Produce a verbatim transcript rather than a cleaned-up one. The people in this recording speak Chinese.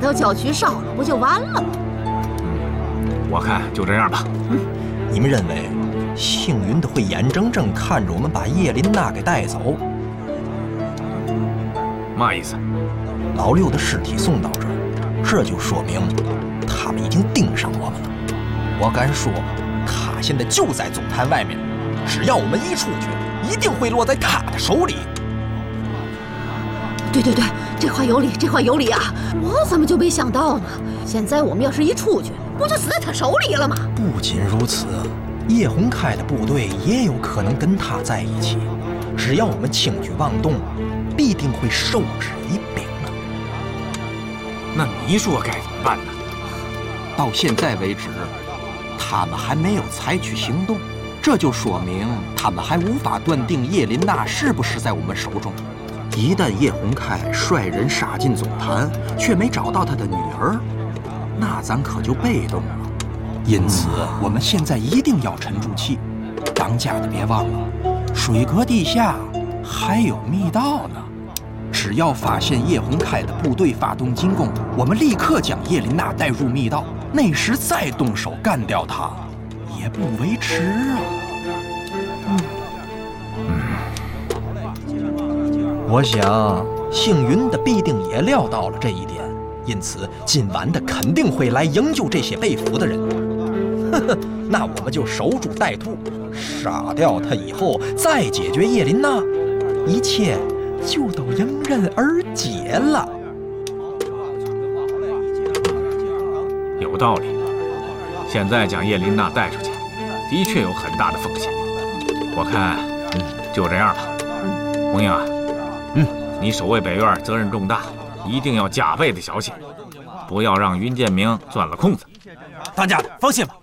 到郊区烧了，不就完了吗？ 嗯，我看就这样吧。 嗯，你们认为幸运的会眼睁睁看着我们把叶琳娜给带走？ 嘛意思？ 老六的尸体送到这儿，这就说明他们已经盯上我们了。我敢说，他现在就在总坛外面，只要我们一出去，一定会落在他的手里。 对对对，这话有理，这话有理啊！我怎么就没想到呢？现在我们要是一出去，不就死在他手里了吗？ 不仅如此，叶洪开的部队也有可能跟他在一起。只要我们轻举妄动，必定会受之以柄啊！ 那你说该怎么办呢？ 到现在为止，他们还没有采取行动，这就说明他们还无法断定叶琳娜是不是在我们手中。一旦叶洪开率人杀进总坛，却没找到他的女儿，那咱可就被动了。因此，我们现在一定要沉住气。当家的别忘了，水阁地下还有密道呢。只要发现叶洪开的部队发动进攻，我们立刻将叶琳娜带入密道，那时再动手干掉他，也不为迟啊。 嗯嗯。我想，幸运的必定也料到了这一点，因此今晚的肯定会来营救这些被俘的人。呵呵，那我们就守株待兔，杀掉他以后再解决叶琳娜，一切就都迎刃而解了。 有道理。现在将叶琳娜带出去，的确有很大的风险。我看，嗯，就这样吧。红英啊。 嗯， 你守卫北院责任重大，一定要加倍的小心，不要让云建明钻了空子。 当家的放心吧，